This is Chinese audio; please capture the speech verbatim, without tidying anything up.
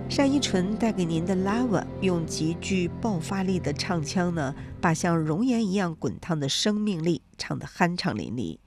单依纯带给您的《Lava》用极具爆发力的唱腔呢，把像熔岩一样滚烫的生命力唱得酣畅淋漓。